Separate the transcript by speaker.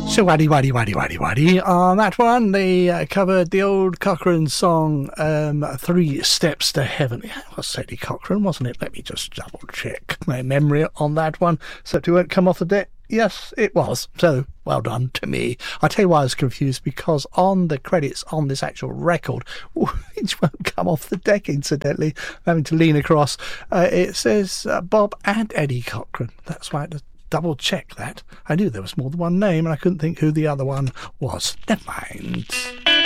Speaker 1: So waddy. On that one, they covered the old Cochrane song, 3 Steps to Heaven. Yeah, it was Eddie Cochran, wasn't it? Let me just double check my memory on that one. So it won't come off the deck. Yes, it was. So, well done to me. I'll tell you why I was confused, because on the credits on this actual record, which won't come off the deck, incidentally, I'm having to lean across, it says Bob and Eddie Cochran. That's why I had to double check that. I knew there was more than one name and I couldn't think who the other one was. Never mind.